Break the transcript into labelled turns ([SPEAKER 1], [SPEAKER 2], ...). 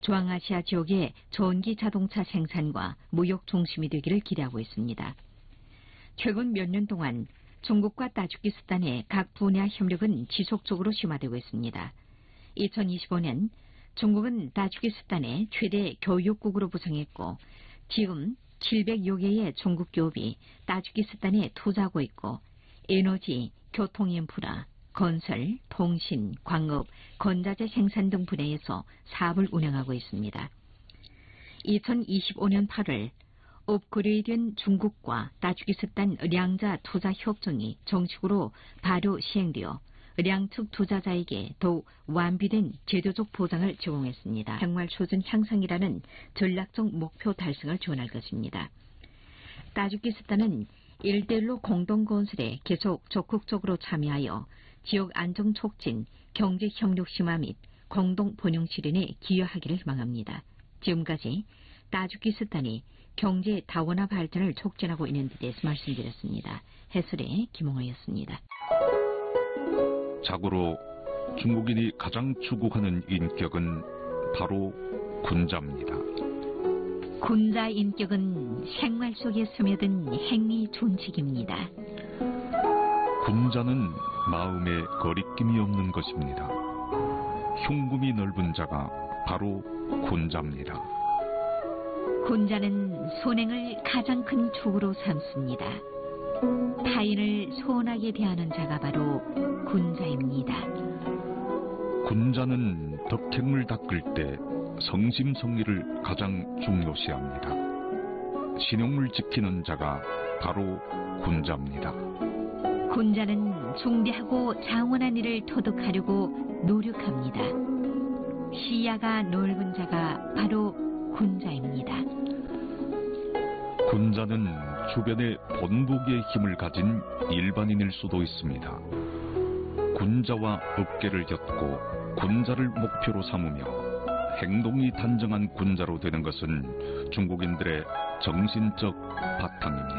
[SPEAKER 1] 중앙아시아 지역의 전기 자동차 생산과 무역 중심이 되기를 기대하고 있습니다. 최근 몇 년 동안 중국과 타지키스탄의 각 분야 협력은 지속적으로 심화되고 있습니다. 2025년 중국은 타지키스탄의 최대 교육국으로 부상했고 지금 700여 개의 중국 기업이 타지키스탄에 투자하고 있고 에너지, 교통인프라, 건설, 통신, 광업, 건자재 생산 등 분야에서 사업을 운영하고 있습니다. 2025년 8월 업그레이드된 중국과 타지키스탄 량자 투자 협정이 정식으로 바로 시행되어 양측 투자자에게 더욱 완비된 제도적 보장을 제공했습니다. 생활 수준 향상이라는 전략적 목표 달성을 지원할 것입니다. 타지키스탄은 1대1로 공동건설에 계속 적극적으로 참여하여 지역 안정 촉진, 경제 협력 심화 및 공동 번영 실현에 기여하기를 희망합니다. 지금까지 타지키스탄이 경제 다원화 발전을 촉진하고 있는 데 대해서 말씀드렸습니다. 해설의 김홍호였습니다.
[SPEAKER 2] 자고로 중국인이 가장 추구하는 인격은 바로 군자입니다.
[SPEAKER 1] 군자 인격은 생활 속에 스며든 행위 존칙입니다.
[SPEAKER 2] 군자는 마음에 거리낌이 없는 것입니다. 흉금이 넓은 자가 바로 군자입니다.
[SPEAKER 1] 군자는 선행을 가장 큰 축으로 삼습니다. 타인을 소원하게 대하는 자가 바로 군자입니다.
[SPEAKER 2] 군자는 덕행을 닦을 때 성심성의를 가장 중요시합니다. 신용을 지키는 자가 바로 군자입니다.
[SPEAKER 1] 군자는 중대하고 장원한 일을 터득하려고 노력합니다. 시야가 넓은 자가 바로 군자입니다.
[SPEAKER 2] 군자는 주변에 본보기의 힘을 가진 일반인일 수도 있습니다. 군자와 업계를 엮고 군자를 목표로 삼으며 행동이 단정한 군자로 되는 것은 중국인들의 정신적 바탕입니다.